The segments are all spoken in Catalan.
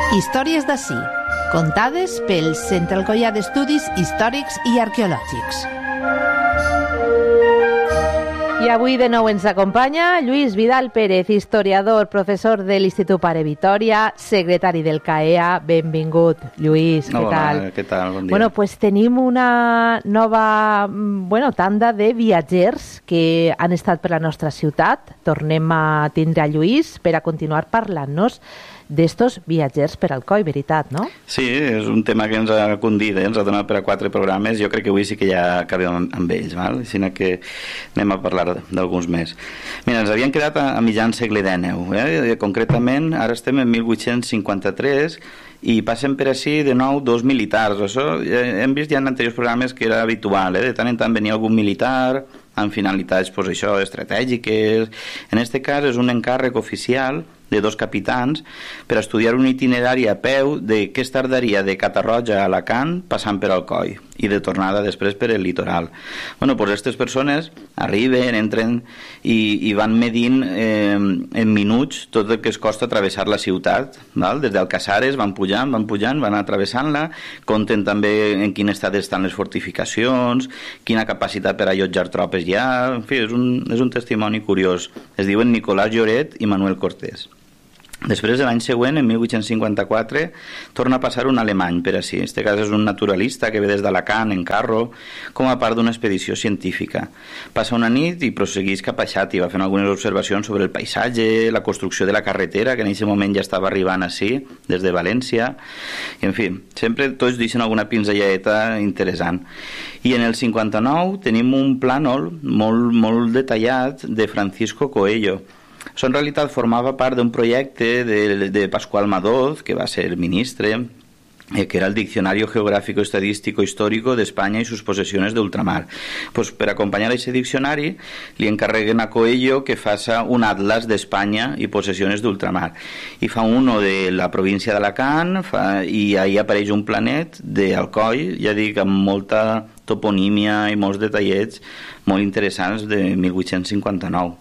Històries d'ací, contades pel Centre Alcoià d'Estudis Històrics i Arqueològics. I avui de nou ens acompanya Lluís Vidal Pérez, historiador, professor de l'Institut Pare Vitòria, secretari del CAEA. Benvingut, Lluís, què tal? Hola, què tal? Bon dia. Bueno, pues tenim una nova tanda de viatgers que han estat per la nostra ciutat. Tornem a tindre a Lluís per a continuar parlant-nos d'estos viatgers per Alcoi, veritat, no? Sí, és un tema que ens ha condit, ens ha donat per a 4 programes. Jo crec que avui sí que ja acabem amb ells, val? Sinó que anem a parlar d'alguns més. Mira, ens havien quedat a mitjan segle XIX, concretament ara estem en 1853 i passen per així de nou 2 militars. Això hem vist ja en anteriors programes que era habitual, de tant en tant venia algun militar amb finalitats, pues això, estratègiques. En aquest cas és un encàrrec oficial de 2 capitans per estudiar un itinerari a peu de què es tardaria de Catarroja a Alacant passant per Alcoi i de tornada després per el litoral. Bueno, pues aquestes persones arriben, entren i van medint en minuts tot el que es costa travessar la ciutat, val? Des d'Alcaçares van pujant, van atravessant-la, compten també en quin estat estan les fortificacions, quina capacitat per allotjar tropes hi ha. En fi, és un testimoni curiós. Es diuen Nicolás Lloret i Manuel Cortés. Després, de l'any següent, en 1854, torna a passar un alemany per així. En aquest cas és un naturalista que ve des d'Alacant en carro com a part d'una expedició científica. Passa una nit i prossegueix cap a Xàtiva, fent algunes observacions sobre el paisatge, la construcció de la carretera, que en aquest moment ja estava arribant així, des de València. I, en fi, sempre tots deixen alguna pinzelleta interessant. I en el 59 tenim un plànol molt detallat de Francisco Coello. Això en realitat formava part d'un projecte de Pascual Madoz, que va ser ministre, que era el Diccionario Geográfico Estadístico Histórico de España y sus posesiones de ultramar. Pues per acompanyar aquest diccionari li encarreguen a Coello que faça un atlas d'Espanya i possessions d'ultramar. I fa uno de la província d'Alacant i ahí apareix un planet d'Alcoi, ja dic, amb molta toponímia i molts detallets molt interessants de 1859.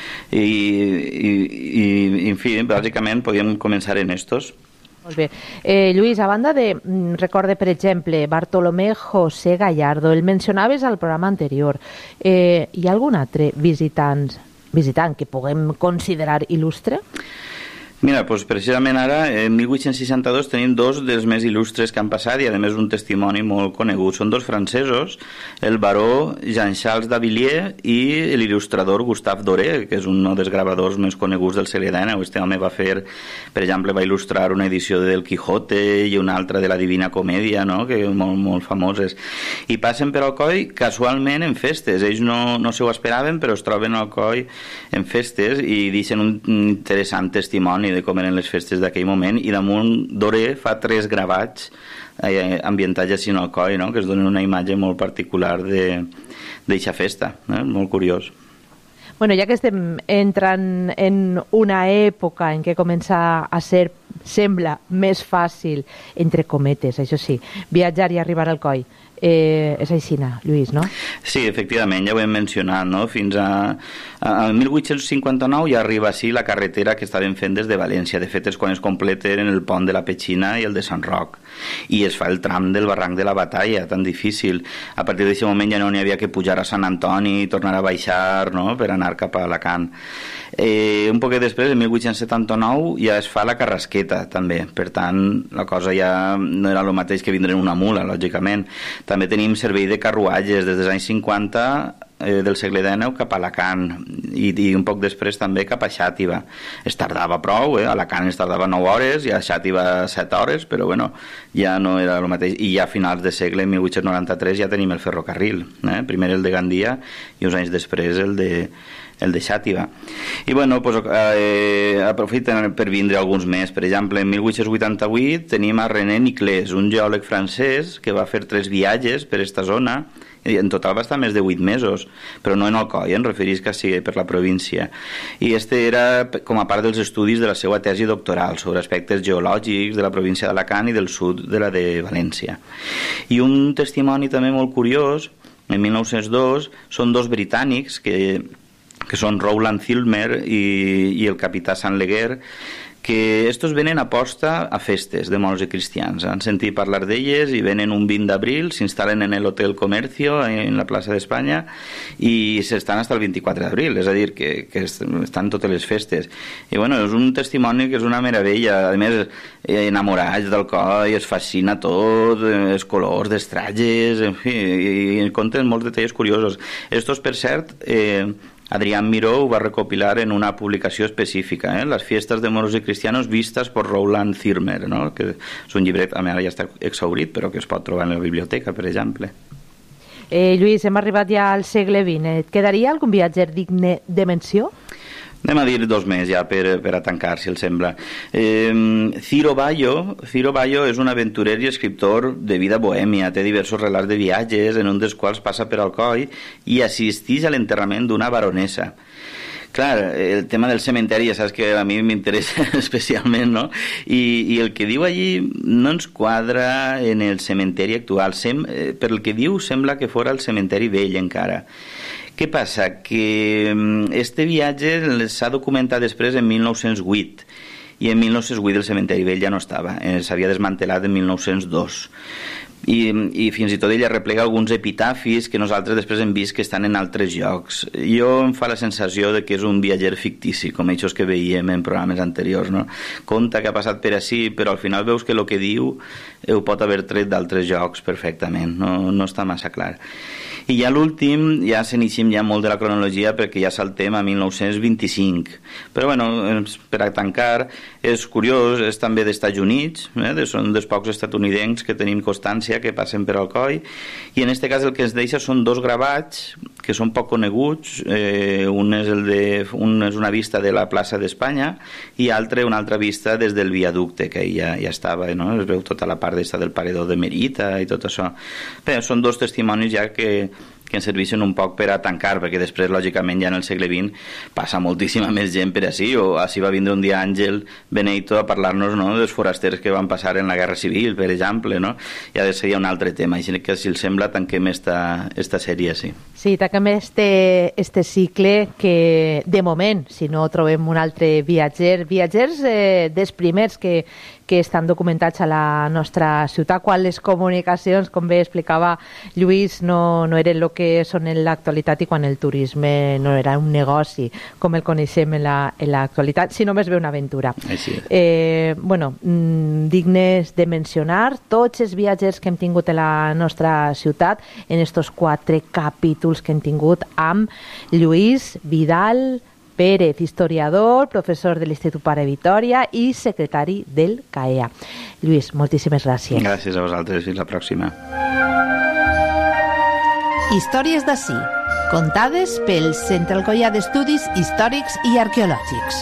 I en fi, bàsicament podíem començar en estos. Molt bé. Lluís, a banda de, recorde per exemple, Bartolomé José Gallardo, el mencionaves al programa anterior, hi ha algun altre visitant que puguem considerar il·lustre? Mira, doncs precisament ara, en 1862, tenim 2 dels més il·lustres que han passat i, a més, un testimoni molt conegut. Són 2 francesos, el baró Jean-Charles d'Avilliers i l'il·lustrador Gustave Doré, que és un dels gravadors més coneguts del segle XIX. Este home va fer, per exemple, va il·lustrar una edició del Quijote i una altra de la Divina Comèdia, no? Que molt famoses. I passen per Alcoi casualment en festes. Ells no se ho esperaven, però es troben a Alcoi en festes i deixen un interessant testimoni de com eren les festes d'aquell moment, i damunt Doré fa 3 gravats ambientats així en Alcoi, no? Que es donen una imatge molt particular d'eixa festa, molt curiós. Bueno, ja que estem entrant en una època en què comença a ser, sembla, més fàcil, entre cometes, això sí, viatjar i arribar al Alcoi, és aixina, Lluís, no? Sí, efectivament, ja ho hem mencionat, no? Fins a 1859 ja arriba així la carretera que estaven fent des de València. De fet, és quan es completen el pont de la Petxina i el de Sant Roc, i es fa el tram del barranc de la Batalla, tan difícil. A partir d'aquest moment ja no n'hi havia que pujar a Sant Antoni i tornar a baixar, no?, per anar cap a Alacant. Un poc després, en 1879, ja es fa la Carrasqueta, també. Per tant, la cosa ja no era el mateix que vindre en una mula, lògicament. També tenim servei de carruatges des dels anys 50 del segle XIX cap a Alacant i un poc després també cap a Xàtiva. Es tardava prou, a Alacant es tardava 9 hores i a Xàtiva 7 hores, però bueno, ja no era el mateix. I ja a finals de segle, en 1893, ja tenim el ferrocarril, primer el de Gandia i uns anys després el de Xàtiva. I bueno, pues, aprofiten per vindre alguns més. Per exemple, en 1888 tenim a René Niclés, un geòleg francès que va fer 3 viatges per esta zona. En total va estar més de 8 mesos, però no en Alcoi, em referís que sí per la província. I este era com a part dels estudis de la seva tesi doctoral sobre aspectes geològics de la província d'Alacant i del sud de la de València. I un testimoni també molt curiós, en 1902, són 2 britànics que són Rowland Filmer i el capità Saint Leger, que estos venen a posta a festes de moros i cristians. Han sentit parlar d'elles i venen un 20 d'abril, s'instal·len en l'Hotel Comercio, en la plaça d'Espanya, i s'estan fins al 24 d'abril, és a dir, que estan totes les festes. I bueno, és un testimoni que és una meravella, a més, enamorats del coi, es fascina tot, els colors dels trajes, en fi, i conten molts detalls curiosos. Estos, per cert, Adrián Miró ho va recopilar en una publicació específica, Las fiestas de moros y cristianos vistas por Roland Zirmer, no? Que és un llibret, ara ja està exhaurit, però que es pot trobar en la biblioteca, per exemple. Lluís, hem arribat ja al segle XX. Et quedaria algun viatger digne de menció? Anem a dir 2 més ja per a tancar, si el sembla. Ciro Bayo és un aventurer i escriptor de vida bohèmia, té diversos relats de viatges, en un dels quals passa per Alcoi i assisteix a l'enterrament d'una baronessa. Clar, el tema del cementeri ja saps que a mi m'interessa especialment, no? I el que diu allí no ens quadra en el cementeri actual. Per el que diu sembla que fora el cementeri vell encara. Què passa? Que este viatge s'ha documentat després en 1908 i en 1908 el cementeri vell ja no estava, s'havia desmantelat en 1902. I fins i tot ella replega alguns epitafis que nosaltres després hem vist que estan en altres llocs. Jo em fa la sensació de que és un viatger fictici, com aquests que veiem en programes anteriors, no? Conta que ha passat per ací, però al final veus que el que diu ho pot haver tret d'altres llocs perfectament, no està massa clar. I ja l'últim, ja s'iniciïm ja molt de la cronologia perquè ja saltem a 1925. Però bueno, per a tancar, és curiós, és també dels Estats Units, són dels pocs estatunidencs que tenim constància que passen per Alcoi, i en aquest cas el que ens deixa són 2 gravats que són poc coneguts. Un és una vista de la plaça d'Espanya i una altra vista des del viaducte, que ja estava, no? Es veu tota la part del paredor de Merita i tot això. Bé, són 2 testimonis ja que ens serveixen un poc per a tancar, perquè després, lògicament, ja en el segle XX passa moltíssima més gent per ací, o així va vindre un dia Àngel Beneito a parlar-nos, no?, dels forasters que van passar en la Guerra Civil, per exemple, no? Ja seria un altre tema, així que, si el sembla, tanquem esta sèrie, sí. Sí, tanquem este cicle que, de moment, si no trobem un altre viatgers dels primers que estan documentats a la nostra ciutat, quan les comunicacions, com bé explicava Lluís, no eren el que són en l'actualitat, i quan el turisme no era un negoci com el coneixem en l'actualitat, si només ve una aventura. Dignes de mencionar tots els viatgers que hem tingut a la nostra ciutat en estos 4 capítols que hem tingut amb Lluís Vidal Pérez, historiador, professor de l'Institut Pare Vitòria i secretari del CAEA. Lluís, moltíssimes gràcies. Gràcies a vosaltres, fins la pròxima. Històries d'ací, contades pel Centre Alcoià d'Estudis Històrics i Arqueològics.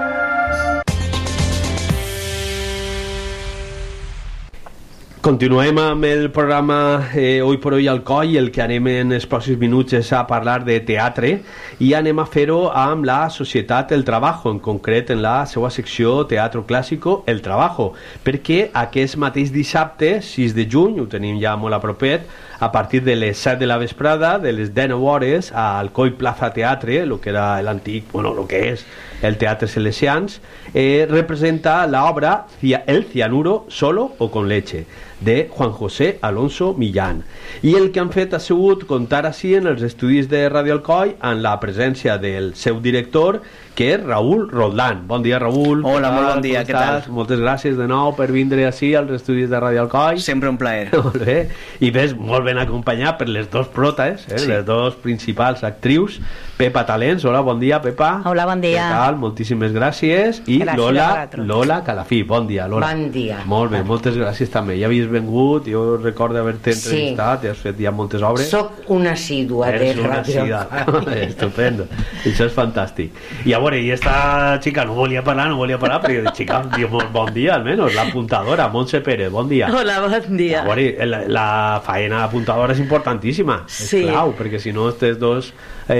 Continuem amb el programa Hoy por Hoy Alcoi. El que anem en els pròxims minuts és a parlar de teatre, i anem a fer-ho amb la Societat El Trabajo, en concret en la seva secció Teatro Clásico El Trabajo, perquè aquest mateix dissabte 6 de juny, ho tenim ja molt a propet, a partir de les 7 de la vesprada, de les 19 hores, a Alcoi Plaza Teatre, el que era l'antic, el que és el Teatre Salesians, representa l'obra El cianuro solo o con leche, de Juan José Alonso Millán. I el que han fet ha sigut comptar així en els estudis de Radio Alcoi amb la presència del seu director, que és Raúl Roldán. Bon dia, Raúl. Hola, molt bon dia, què tal? Moltes gràcies de nou per vindre així als estudis de Radio Alcoi. Sempre un plaer. Molt bé. I ves molt ben acompanyat per les 2 protes, sí, les 2 principals actrius. Pepa Talents, hola, bon dia, Pepa. Hola, bon dia. Què tal? Moltíssimes gràcies. I gràcies Lola Calafí, bon dia, Lola. Bon dia. Molt bé, moltes gràcies també. Ja havies vengut, jo recordo haver-te entrevistat, sí. Has fet ja moltes obres. Soc una assídua de Radio Alcoi. Estupendo, això és fantàstic. I a veure, i esta xica no volia parlar, però xica, bon dia, almenys, l'apuntadora, Montse Pérez, bon dia. Hola, bon dia. A veure, la faena apuntadora és importantíssima, és clau, perquè si no, aquests 2 actrius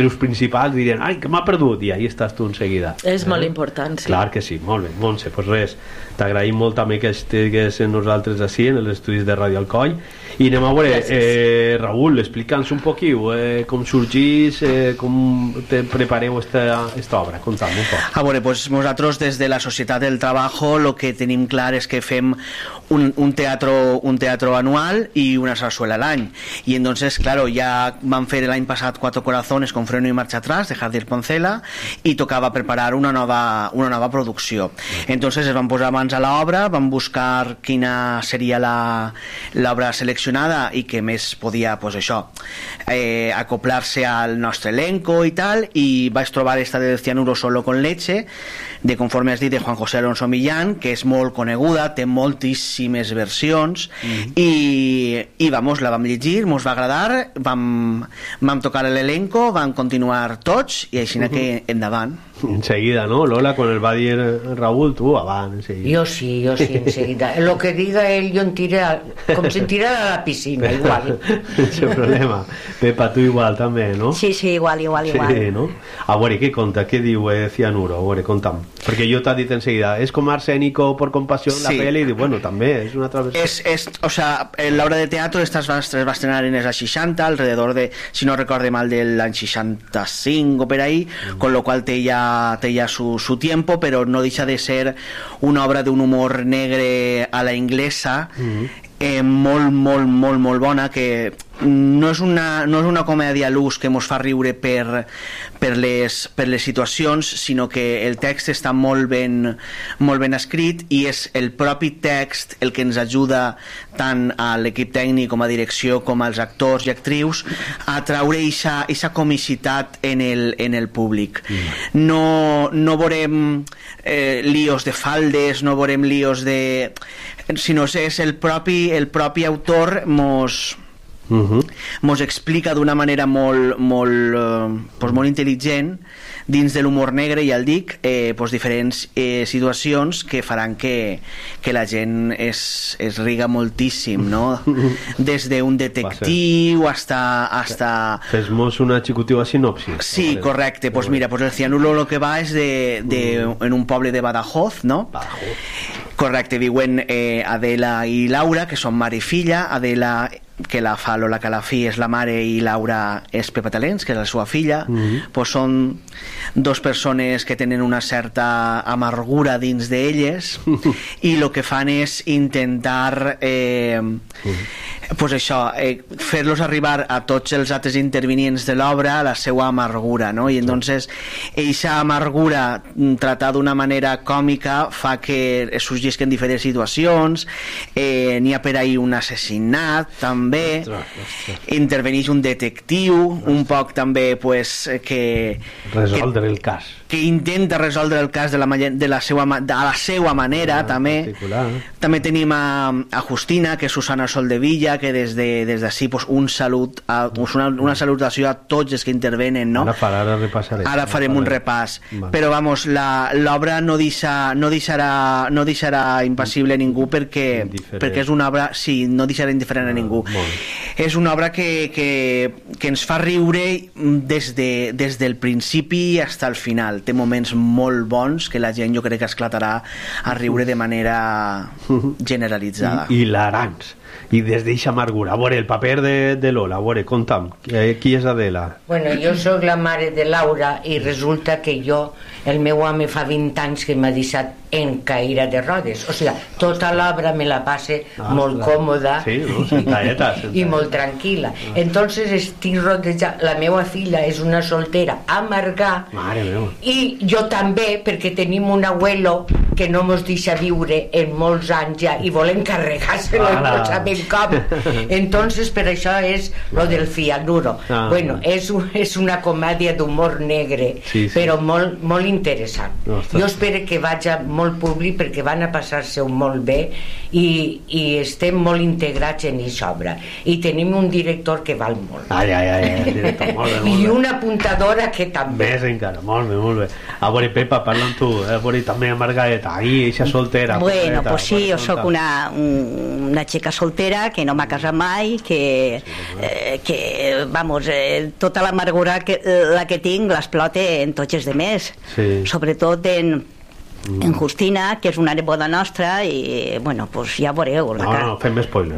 actrius principals dirien, ai, que m'ha perdut, i ahí estàs tu en seguida. És molt important, sí. Clar que sí, molt bé, Montse, pues res, t'agraïm molt també que estigues amb nosaltres així en els estudis de Ràdio Alcoi, i anem a veure, Raúl, explica'ns un poquiu com sorgís, com te prepareu esta obra, conta'm un poc. A veure, pues nosaltres des de la Societat del Trabajo lo que tenim clar és que fem un teatro anual y una zarzuela al año, y entonces claro, ya van fer l'any passat Cuatro Corazones con Freno y Marcha Atrás de Javier Poncela, y tocava preparar una nova producció. Entonces es van posar mans a l'obra, van buscar quina seria l'obra seleccionada i que més podia, pues això, acoplar-se al nostre elenco i tal, i vaig trobar esta del Cianuro solo con leche, de Conforme has dit, de Juan José Alonso Millán, que és molt coneguda, té moltíssimes versions, i vamos, la vam llegir, mos va agradar, vam tocar l'elenco, vam continuar tots, i així que endavant. Enseguida, ¿no? Lola, con el va dir Raúl, tú avant, enseguida. Yo sí, enseguida. Lo que diga él, yo como si tirara a la piscina, igual. Ese problema. Pepa, tú igual també, no? Sí, igual. Sí, no? A veure, què conta? Què diu Cianuro? A veure, conta'm. Perquè jo t'ha dit enseguida, és com Arsénico por compasión, la peli, i dic, bueno, també, és una travessia. O sea, l'obra de teatro esta va estrenar en els 60, alrededor de, si no recorde mal, del l'any 65 o per ahí, con lo cual té ja su tiempo, pero no deja de ser una obra de un humor negre a la inglesa, molt bona, que no és una comèdia a l'ús que mos fa riure per les situacions, sinó que el text està molt ben escrit, i és el propi text el que ens ajuda tant a l'equip tècnic com a direcció com als actors i actrius a traure eixa comicitat en el públic. No veurem líos de faldes, no veurem líos de... sinó és el propi autor mos explica d'una manera molt intel·ligent, dins de l'humor negre, ja el dic, diferents situacions que faran que la gent es riga moltíssim, no? Des d'un detectiu hasta... Fes-mos una xicotiva sinopsi. Sí, correcte. Pues mira, el Cianuro lo que va és en un poble de Badajoz, no? Correcte, viuen Adela i Laura, que són mare i filla. Adela, que la fa Lola Calafí, és la mare, i Laura és Pepa Talents, que és la seva filla. Pues són dos persones que tenen una certa amargura dins d'elles, i el que fan és intentar pues això, fer-los arribar a tots els altres intervenients de l'obra a la seva amargura, no? I entonces eixa amargura tratada d'una manera còmica fa que sorgisquen diferents situacions, n'hi ha per ahí un assassinat també, interveneix un detectiu, un poc també pues, que resoldre el cas, que intenta resoldre el cas de la seva manera, també. També tenim a Justina, que és Susana Soldevilla, que des d'ací pues, una salutació a tots els que intervenen, no? Ara farem un repàs. Però vamos, l'obra no deixarà impassible a ningú, perquè és una obra, sí, no deixarà indiferent a ningú. És una obra que ens fa riure des del principi fins al final. Té moments molt bons que la gent, jo crec, que esclatarà a riure de manera generalitzada. I hilarants. I des d'eixa amargura. A veure, el paper de Lola, a veure, conta'm, qui és Adela? Bueno, jo soc la mare de Laura, i resulta que el meu home fa 20 anys que m'ha deixat en caïra de rodes, o sigui, tota l'obra me la passe molt còmoda, i molt tranquil·la. Entonces estic rodejada, la meva filla és una soltera amarga, i jo també, perquè tenim un abuelo que no mos deixa viure en molts anys ja, i volem carregar-se-lo, no sabem com. Entonces per això és lo del Cianuro. Bueno, és una comèdia d'humor negre, però molt interessant. Jo espero que vagi molt públic, perquè van a passar-se molt bé, i estem molt integrats en aquesta obra, i tenim un director que val molt, i una apuntadora que també. Més encara, molt bé. A veure, Pepa, parla amb tu, a veure, també amargaeta. Ai, eixa soltera. Bueno, pues sí, jo sóc una xica soltera que no m'ha casat mai, que vamos, tota l'amargura la que tinc l'explote en tots els demés, sobretot en Justina, que és una neboda nostra, i bueno, pues ja veureu. No, fem spoiler.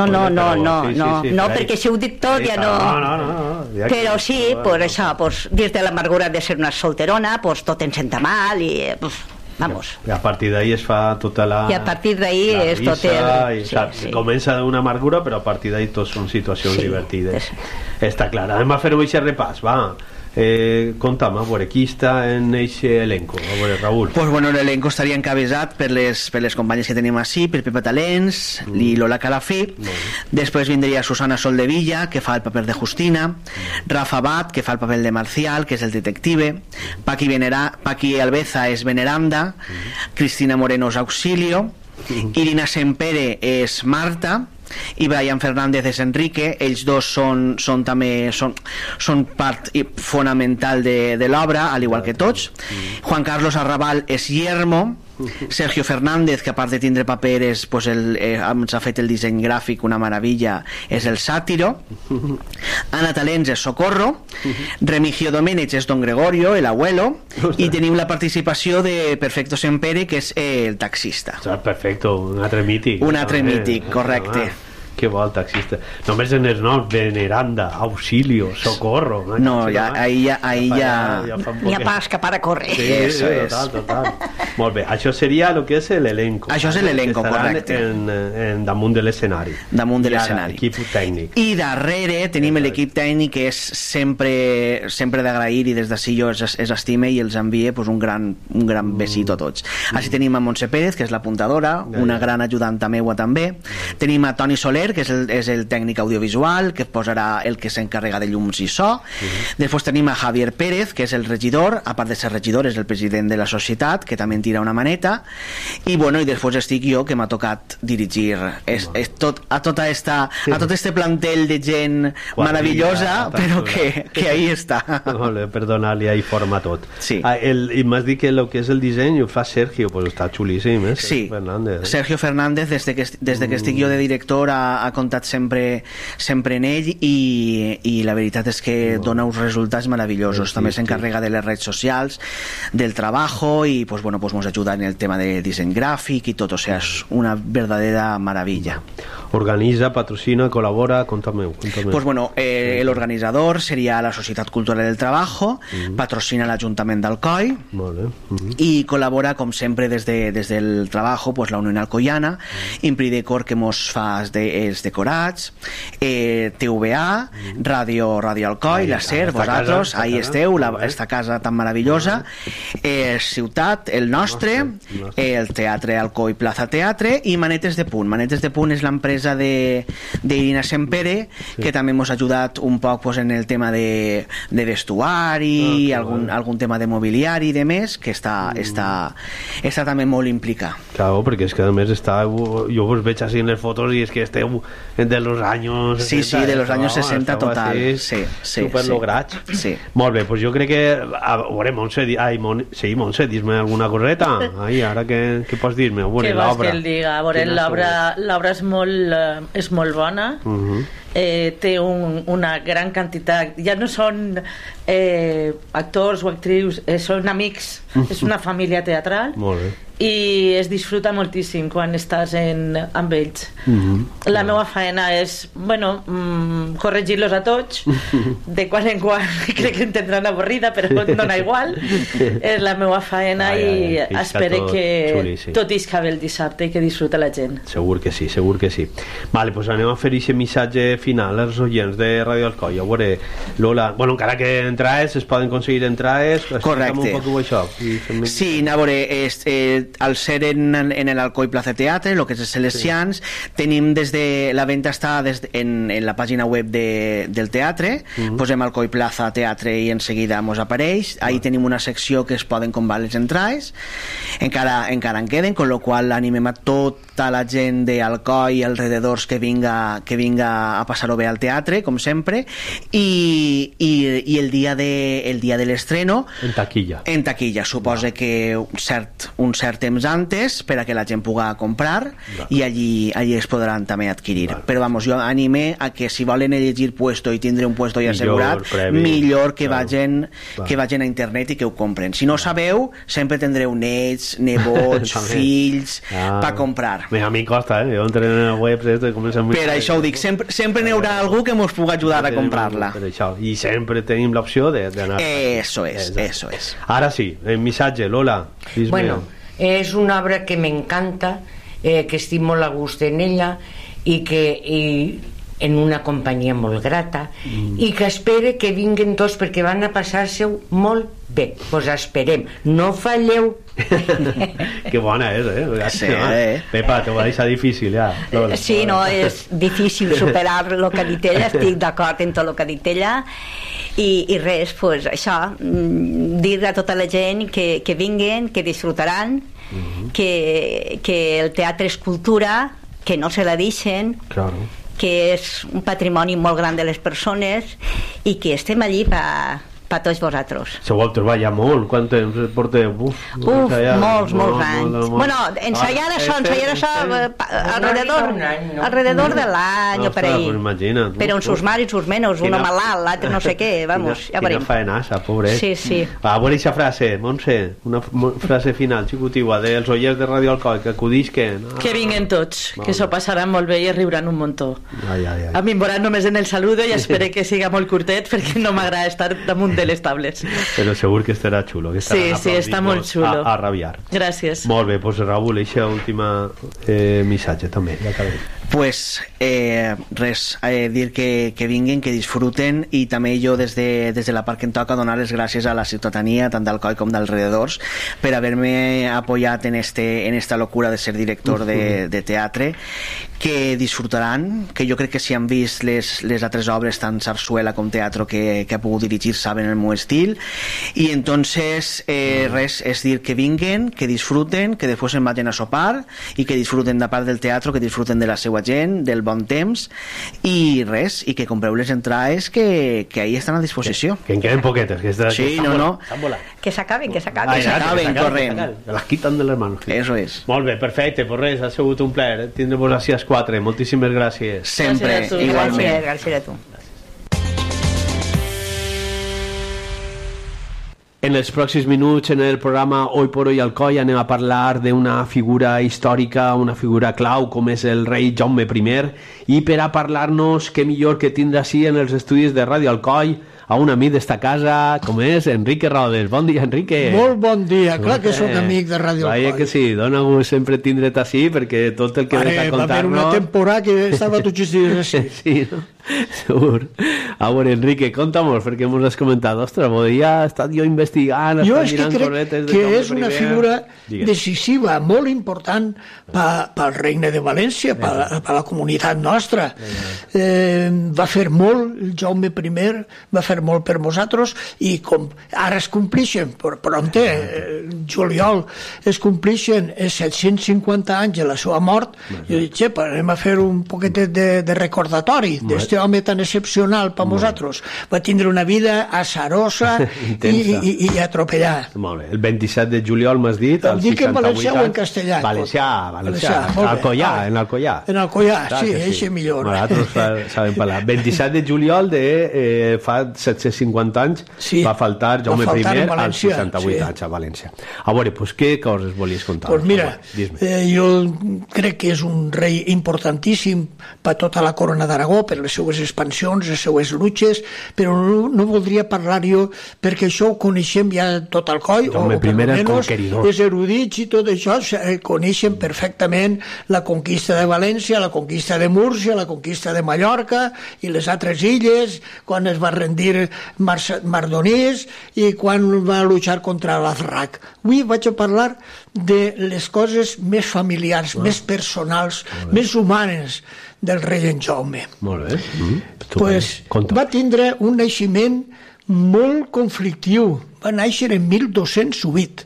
No, perquè si ho dic tot ja no. Però sí, pues això, pues dins de l'amargura de ser una solterona, pues tot em senta mal i vamos. I a partir d'ahí es fa tota la... I a partir d'ahí és tot el... Comença d'una amargura, però a partir d'ahí tot són situacions divertides. Està clar. Anem a fer-ho aquest repàs, va. Conta'm, a veure, qui està en aquest elenco? A veure, Raúl. Pues bueno, l'elenco estaria encabezat per les companyes que tenim així, per Pepa Talents i Lola Calafí. Després vindria Susana Soldevilla, que fa el paper de Justina, Rafa Abad, que fa el paper de Marcial, que és el detective, Paqui Albeza és Veneranda, Cristina Moreno és Auxilio, Irina Sempere és Marta, i Brian Fernández és Enrique. Ells dos són part fonamental de l'obra, al igual que tots. Juan Carlos Arrabal és Guillermo. Sergio Fernández, que a part de tindre paper ens ha fet el disseny gràfic una meravella, és el Sátiro. Ana Talents és Socorro. Remigio Domènech és Don Gregorio, el abuelo. I tenim la participació de Perfecto Sempere, que és el taxista. Perfecto, un altre mític. Un altre mític, correcte. Que bo el taxista. Només en els noms, Veneranda, Auxilio, Socorro. No, ahí ya n'hi ha pas que para córrer. Sí, total. Molt bé, això seria el que és l'elenco. Això és l'elenco, correcte. Damunt de l'escenari. Damunt de l'escenari. L'equip tècnic. I darrere tenim l'equip tècnic, que és sempre d'agrair, i des d'ací jo els estime i els envie un gran besito a tots. Així tenim a Montse Pérez, que és l'apuntadora, una gran ajudanta meua també. Tenim a Toni Soler, que és el tècnic audiovisual, que posarà el que s'encarrega de llums i so. Després tenim a Javier Pérez, que és el regidor, a part de ser regidor és el president de la societat, que també en tira una maneta. I després estic jo, que m'ha tocat dirigir a tot este plantel de gent meravellosa, però que ahí està. Per donar-li ahí forma a tot. I m'has dit que el que és el disseny ho fa Sergio, pues està xulíssim, eh? Sí, Sergio Fernández, des que estic jo de director, ha comptat sempre en ell, i la veritat és que dona uns resultats meravellosos. També s'encarrega de les redes socials, del treballo, i pues nos ajuda en el tema de disseny gràfic i tot, o sea, és una verdadera maravilla. Organitza, patrocina, col·labora, conta'm. Pues el organizador sería la Societat Cultural del Trabajo, patrocina l'Ajuntament d'Alcoi, i col·labora, com sempre, des del Trabajo, la Unió Alcoiana, Impridecor, que mos fa els decorats, TVA, Ràdio Alcoi, la SER, vosaltres, ahí esteu, esta casa tan meravellosa, Ciutat, el nostre, el Teatre Alcoi Plaza Teatre, i Manetes de Punt. Manetes de Punt és l'empresa d'Irina Sempere, que també ens ha ajudat un poc en el tema de vestuari, algun tema de mobiliari i de més, que està també molt implicat. Claro, perquè és que a més jo vos veig així en les fotos i és que esteu de los años 60. Sí, de los años 60 total. Sí, superlograts. Sí. Molt bé, doncs jo crec que a veure, Montse, dis-me alguna coseta. Ara què pots dir-me? Què vols que el diga? A veure, l'obra és molt bona. Té una gran quantitat, ja no són actors o actrius, són amics, és una família teatral. Molt bé. I es disfruta moltíssim quan estàs amb ells. La meva feina és corregir-los a tots, de quan en quan crec que em tindran avorrida, però dona igual. És la meva feina i espero que tot isca bé el dissabte i que disfruta la gent. Segur que sí. Vale, doncs anem a fer aquest missatge final als oients de Ràdio Alcoi. A veure, Lola, encara que entrades es poden aconseguir entrades. Correcte. Sí, a veure, al ser en el Alcoi Plaza Teatre, el que és els Celestians, tenim la venda està en la pàgina web del teatre, posem Alcoi Plaza Teatre i en seguida ens apareix. Ahí tenim una secció que es poden comprar les entrades, encara en queden, con lo qual animem a tota la gent d'Alcoi i alrededors que vinga a passar-ho bé al teatre, com sempre, i el dia de l'estreno en taquilla suposa que un cert temps antes per a que la gent pugui comprar i allí es podran també adquirir. Però vamos, jo anime a que si volen elegir puesto i tindre un puesto ja assegurat, millor que vagin a internet i que ho compren. Si no sabeu, sempre tindreu nets, nebots, fills per comprar. A mi costa, jo entro en la web per això ho dic, sempre n'hi haurà algú que ens pugui ajudar a comprar-la. I sempre tenim l'opció d'anar. Eso es. Ara sí, el missatge, Lola. Bueno, és una obra que m'encanta, que estic molt a gust en ella i en una companyia molt grata i que espere que vinguen tots perquè van a passar-se-ho molt bé. Pues esperem, no falleu. Que bona és, Sí, Pepa, t'ho va deixar difícil ja. Sí, no, és difícil superar el que ha dit ella, estic d'acord en tot el que ha dit ella i res, pues això, dir a tota la gent que vinguen, que disfrutaran, que el teatre és cultura, que no se la deixen, claro, que és un patrimoni molt gran de les persones i que estem allí per tots vosaltres. Se ho heu trobat ja molt, quant temps porteu? Molts anys. Bueno, ensayar això alrededor de l'any o per ahí. Imagina't. Però en sus más i sus menos, uno malalt, l'altre no sé què, vamos, ja veurem. Quina faenassa, pobret. Sí. Va, a veure aquesta frase, Montse, una frase final, xicotigua, dels oients de Radio Alcoi, que acudisquen. Que vinguen tots, que s'ho passaran molt bé i riuran un muntó. Ai. A mi em veuran només en el saludo i espero que siga molt curtet perquè no m'agrada estar damunt de les tables. Però segur que estarà xulo. Que sí, està molt xulo. A rabiar. Gràcies. Molt bé, doncs Raül, eixa última missatge també. Ja acabem. Pues res, dir que vinguin, que disfruten i també jo des de la part que em toca donar les gràcies a la ciutadania tant d'Alcoi com d'alrededors per haver-me apoyat en esta locura de ser director de teatre, que disfrutaran, que jo crec que si han vist les altres obres tant Sarsuela com teatre que ha pogut dirigir saben el meu estil i entonces res, és dir que vinguen, que disfruten, que després se'n vagin a sopar i que disfruten de part del teatre, que disfruten de la seva gent, del bon temps i res, i que compreu les entrades que ahí estan a disposició. Que en queden poquetes. Sí, no. Que s'acaben, corrent. Que las quitan de les manos. Eso es. Molt bé, perfecte, pues res, ha sigut un plaer tindre-vos així als quatre. Moltíssimes gràcies. Sempre, igualment. Gràcies a tu. En els pròxims minuts, en el programa Hoy por Hoy Alcoi, anem a parlar d'una figura històrica, una figura clau, com és el rei Jaume I, i per a parlar-nos, què millor que tindre així en els estudis de Ràdio Alcoi, a un amic d'esta casa, com és Enrique Rodes. Bon dia, Enrique. Molt bon dia, clar que soc amic de Ràdio Alcoi. Vaja que sí, dona gust sempre tindre't així, perquè tot el que ves a contar-nos... Va haver una temporada que estava tots els dies així. Sí, no? Segur. A veure, Enrique, conta'mos, perquè mos has comentat, ostres, podria estar jo investigant, jo és que crec que és una figura decisiva, molt important pel regne de València, per la comunitat nostra. Va fer molt el Jaume I, va fer molt per nosaltres i com ara es complixen prompte, juliol es complixen 750 anys de la seva mort, jo dic, anem a fer un poquetet de recordatori d'este home tan excepcional per nosaltres. Va tindre una vida azarosa i atropellar. Molt bé, el 27 de juliol m'has dit, el dic en valencià o en castellà? Valencià, en Alcoià, sí, eixe millor. Nosaltres sabem parlar. 27 de juliol de fa 750 anys va faltar Jaume I als 68 anys a València. A veure, doncs què coses volies contar? Doncs mira, jo crec que és un rei importantíssim per tota la corona d'Aragó, per les seues expansions, les seues luches, però no voldria parlar jo perquè això ho coneixem ja tot Alcoi, o per almenys els erudits i tot això coneixen perfectament la conquista de València, la conquista de Múrcia, la conquista de Mallorca i les altres illes, quan es va rendir Mardonís i quan va luchar contra l'Azrac. Avui vaig a parlar de les coses més familiars, més personals, més humanes del rei en Jaume. Molt bé. Va tindre un naixement molt conflictiu. Va néixer en 1208.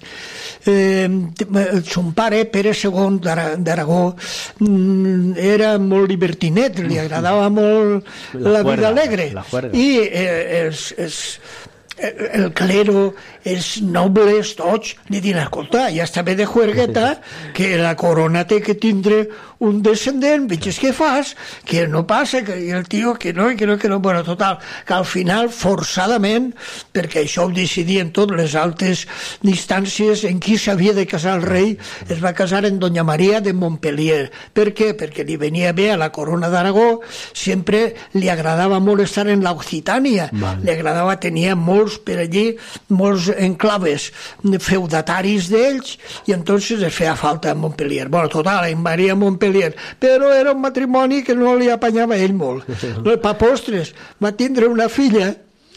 Son pare, Pere II d'Aragó, era molt libertinet, li agradava molt la vida alegre. I el clero, els nobles, tots, li diuen, escolta, ja està bé de juergueta, que la corona té que tindre un descendent, veig què fas, que no passa, que el tio, que no, bueno, total, que al final, forçadament, perquè això ho decidien totes les altes instàncies en qui s'havia de casar el rei, es va casar en Doña Maria de Montpellier. Per què? Perquè li venia bé a la corona d'Aragó, sempre li agradava molt estar en l'Occitània, li agradava, tenia molts per allí, molts enclaves feudataris d'ells, i entonces es feia falta a Montpellier. Bueno, total, en Maria Montpellier, però era un matrimoni que no li apanyava ell molt. Pa postres, va tindre una filla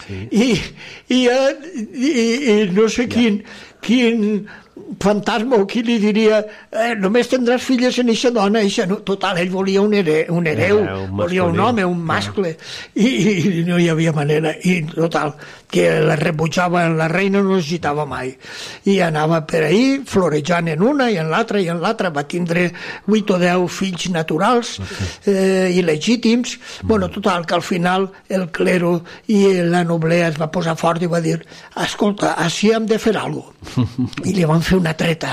i no sé quin fantasma o qui li diria només tindràs filles en eixa dona, total, ell volia un hereu, volia un home, un mascle, i no hi havia manera, i total, que la rebutjava, la reina no es gitava mai, i anava per ahí florejant en una i en l'altra, va tindre 8 o 10 fills naturals il·legítims. Bueno, total, que al final el clero i la noblea es va posar fort i va dir, escolta, així hem de fer alguna cosa, i li van fer una treta,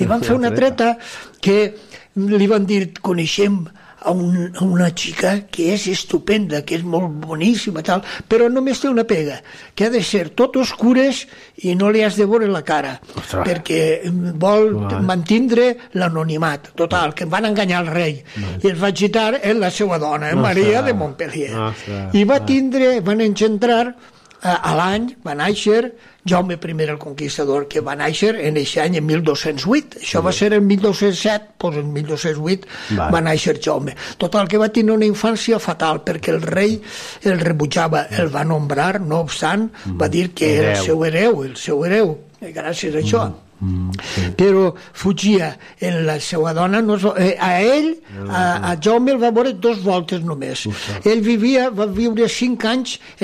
que li van dir, coneixem a una xica que és estupenda, que és molt boníssima, tal, però només té una pega, que ha de ser tot oscures i no li has de veure la cara, perquè vol mantindre l'anonimat. Total, que van enganyar el rei i es va gitar en la seva dona, Maria de Montpellier, i van engendrar a l'any, va néixer Jaume I el Conquistador, que va néixer en aquest any, en 1208. Això va ser en 1207, doncs en 1208 va néixer Jaume. Total, que va tenir una infància fatal, perquè el rei el rebutjava, el va nombrar, no obstant, va dir que era el seu hereu, gràcies a això. Però fugia en la seva dona, a Jaume el va veure 2 voltes només. Ell va viure 5 anys